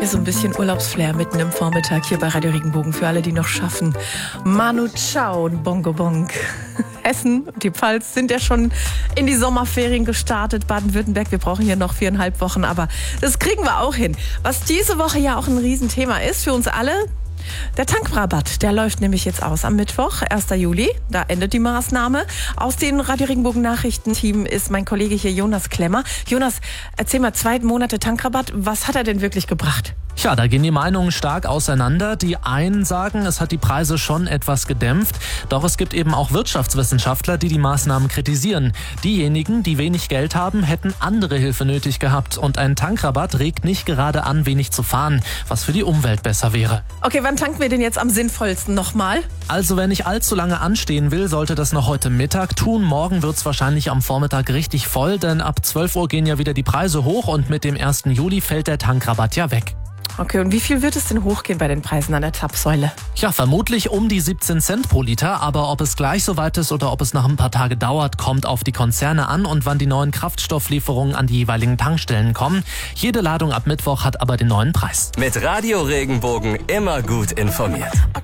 So ein bisschen Urlaubsflair mitten im Vormittag hier bei Radio Regenbogen für alle, die noch schaffen. Manu Chao und Bongo Bong. Hessen und die Pfalz sind ja schon in die Sommerferien gestartet. Baden-Württemberg, wir brauchen hier noch 4,5 Wochen, aber das kriegen wir auch hin. Was diese Woche ja auch ein Riesenthema ist für uns alle, der Tankrabatt, der läuft nämlich jetzt aus am Mittwoch, 1. Juli. Da endet die Maßnahme. Aus dem Radio Regenbogen Nachrichtenteam ist mein Kollege hier Jonas Klemmer. Jonas, erzähl mal, 2 Monate Tankrabatt, was hat er denn wirklich gebracht? Ja, da gehen die Meinungen stark auseinander. Die einen sagen, es hat die Preise schon etwas gedämpft. Doch es gibt eben auch Wirtschaftswissenschaftler, die die Maßnahmen kritisieren. Diejenigen, die wenig Geld haben, hätten andere Hilfe nötig gehabt. Und ein Tankrabatt regt nicht gerade an, wenig zu fahren, was für die Umwelt besser wäre. Okay, wann tanken wir denn jetzt am sinnvollsten nochmal? Also wer nicht allzu lange anstehen will, sollte das noch heute Mittag tun. Morgen wird's wahrscheinlich am Vormittag richtig voll, denn ab 12 Uhr gehen ja wieder die Preise hoch und mit dem 1. Juli fällt der Tankrabatt ja weg. Okay, und wie viel wird es denn hochgehen bei den Preisen an der Zapfsäule? Ja, vermutlich um die 17 Cent pro Liter, aber ob es gleich so weit ist oder ob es noch ein paar Tage dauert, kommt auf die Konzerne an und wann die neuen Kraftstofflieferungen an die jeweiligen Tankstellen kommen. Jede Ladung ab Mittwoch hat aber den neuen Preis. Mit Radio Regenbogen immer gut informiert.